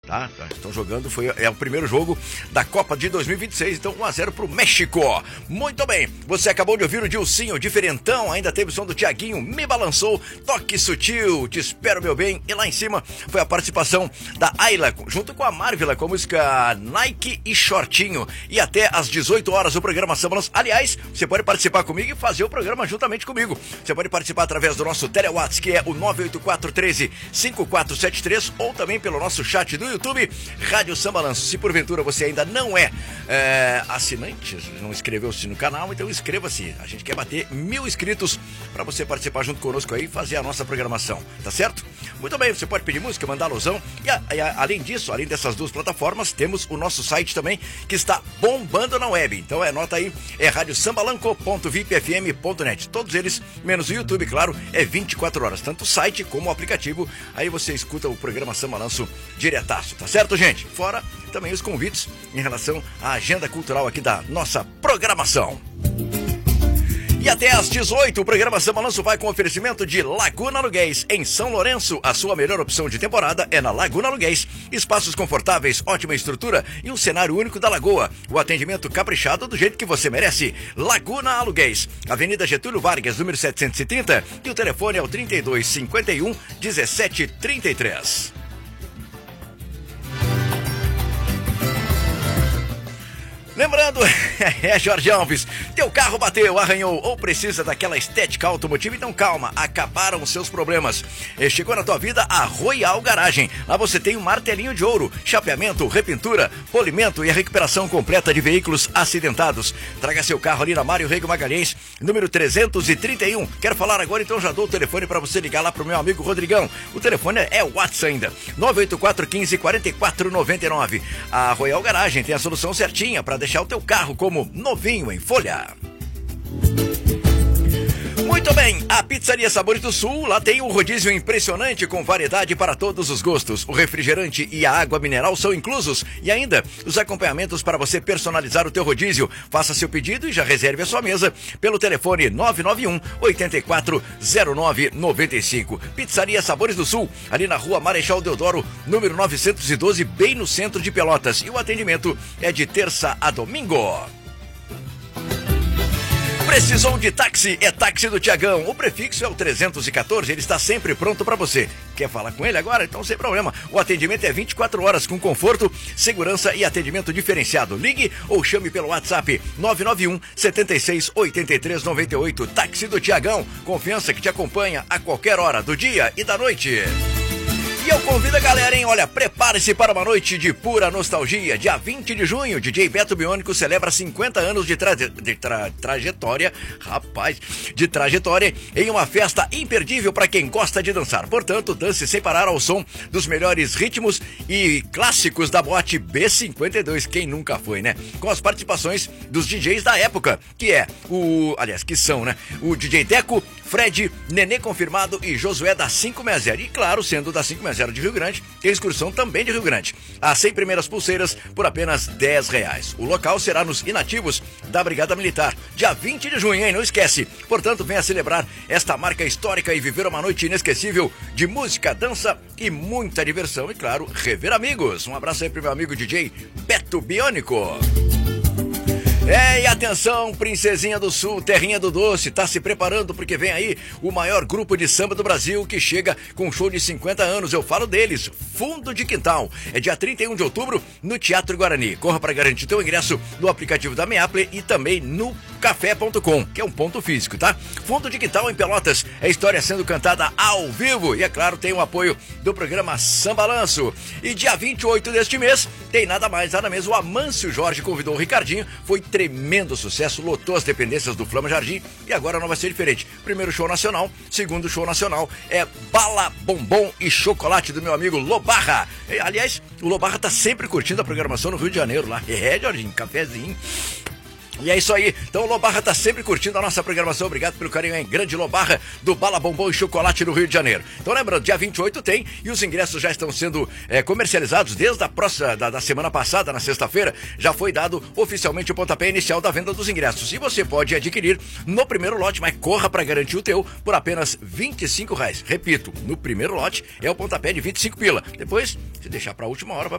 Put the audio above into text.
tá? Estão jogando, é o primeiro jogo da Copa de 2026, então 1-0 pro México. Muito bem, você acabou de ouvir o Dilcinho, diferentão, ainda teve o som do Tiaguinho, Me Balançou, Toque Sutil, Te Espero Meu Bem, e lá em cima foi a participação da Ayla, junto com a Marvila, com a música Nike e Shortinho. E até às 18 horas o programa Sambalanço. Aliás, você pode participar comigo e fazer o programa juntamente comigo. Você pode participar através do nosso Telewhats, que é o 98413-5473, ou também pelo nosso chat do YouTube, Rádio Sambalanço. Se porventura você ainda não é assinante, não inscreveu-se no canal, então inscreva-se. A gente quer bater 1000 inscritos para você participar junto conosco aí e fazer a nossa programação, tá certo? Muito bem, você pode pedir música, mandar alusão. E além disso, além dessas duas plataformas, temos o nosso site também, que está bombando na web. Então anota aí, é radiosambalanco.vipfm.net. Todos eles, menos o YouTube, claro, é 24 horas, tanto o site como o aplicativo. Aí você escuta o programa Sambalanço diretaço, tá certo, gente? Fora também os convites em relação à agenda cultural aqui da nossa programação. E até às 18, o programa Sambalanço vai com oferecimento de Laguna Aluguéis. Em São Lourenço, a sua melhor opção de temporada é na Laguna Aluguéis. Espaços confortáveis, ótima estrutura e um cenário único da Lagoa. O atendimento caprichado do jeito que você merece. Laguna Aluguéis, Avenida Getúlio Vargas, número 730, e o telefone é o 3251-1733. Lembrando, Jorge Alves, teu carro bateu, arranhou ou precisa daquela estética automotiva? Então calma, acabaram os seus problemas. Chegou na tua vida a Royal Garagem. Lá você tem um martelinho de ouro, chapeamento, repintura, polimento e a recuperação completa de veículos acidentados. Traga seu carro ali na Mário Rego Magalhães, número 331. Quero falar agora, então já dou o telefone para você ligar lá pro meu amigo Rodrigão. O telefone é o WhatsApp ainda, 984 15 44 99. A Royal Garagem tem a solução certinha para deixar o teu carro como novinho em folha. Muito bem, a Pizzaria Sabores do Sul, lá tem um rodízio impressionante com variedade para todos os gostos. O refrigerante e a água mineral são inclusos e ainda os acompanhamentos para você personalizar o teu rodízio. Faça seu pedido e já reserve a sua mesa pelo telefone 991-840995. Pizzaria Sabores do Sul, ali na Rua Marechal Deodoro, número 912, bem no centro de Pelotas. E o atendimento é de terça a domingo. Precisou de táxi? É táxi do Tiagão. O prefixo é o 314, ele está sempre pronto para você. Quer falar com ele agora? Então sem problema. O atendimento é 24 horas com conforto, segurança e atendimento diferenciado. Ligue ou chame pelo WhatsApp 991 76 83 98. Táxi do Tiagão. Confiança que te acompanha a qualquer hora do dia e da noite. E eu convido a galera, hein? Olha, prepare-se para uma noite de pura nostalgia. Dia 20 de junho, DJ Beto Biônico celebra 50 anos de trajetória, rapaz, de trajetória em uma festa imperdível para quem gosta de dançar. Portanto, dance sem parar ao som dos melhores ritmos e clássicos da boate B52, quem nunca foi, né? Com as participações dos DJs da época, que são, né? O DJ Deco, Fred, Nenê Confirmado e Josué da 560. E claro, sendo da 560 de Rio Grande, tem excursão também de Rio Grande. As 100 primeiras pulseiras por apenas R$10. O local será nos Inativos da Brigada Militar, dia 20 de junho, hein? Não esquece. Portanto, venha celebrar esta marca histórica e viver uma noite inesquecível de música, dança e muita diversão. E claro, rever amigos. Um abraço aí pro meu amigo DJ Beto Biônico. E atenção, Princesinha do Sul, terrinha do doce, tá se preparando porque vem aí o maior grupo de samba do Brasil que chega com um show de 50 anos. Eu falo deles, Fundo de Quintal. É dia 31 de outubro no Teatro Guarani. Corra para garantir teu ingresso no aplicativo da Meaple e também no café.com, que é um ponto físico, tá? Fundo de Quintal em Pelotas, é história sendo cantada ao vivo e, é claro, tem o apoio do programa Sambalanço. E dia 28 deste mês tem nada mais, nada menos, o Amâncio Jorge convidou o Ricardinho, foi tremendo sucesso, lotou as dependências do Flama Jardim e agora não vai ser diferente. Primeiro show nacional, segundo show nacional é Bala, Bombom e Chocolate do meu amigo Lobarra. E, aliás, o Lobarra tá sempre curtindo a programação no Rio de Janeiro lá. Jorginho, cafezinho. E é isso aí, então o Lobarra tá sempre curtindo a nossa programação, obrigado pelo carinho, hein? Grande Lobarra do Bala, Bombom e Chocolate no Rio de Janeiro. Então lembrando, dia 28 tem, e os ingressos já estão sendo comercializados desde a próxima, da semana passada, na sexta-feira, já foi dado oficialmente o pontapé inicial da venda dos ingressos. E você pode adquirir no primeiro lote, mas corra para garantir o teu por apenas R$25. Repito, no primeiro lote é o pontapé de 25 pila. Depois, se deixar para a última hora,